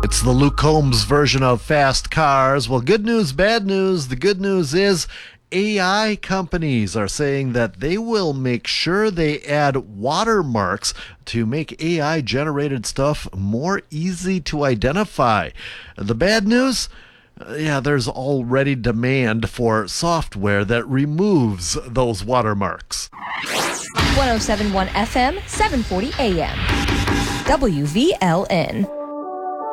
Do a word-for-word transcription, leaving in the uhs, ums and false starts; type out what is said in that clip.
It's the Luke Combs version of Fast Cars. Well, good news, bad news. The good news is A I companies are saying that they will make sure they add watermarks to make A I-generated stuff more easy to identify. The bad news? Uh, yeah, there's already demand for software that removes those watermarks. one oh seven point one F M, seven forty A M. W V L N.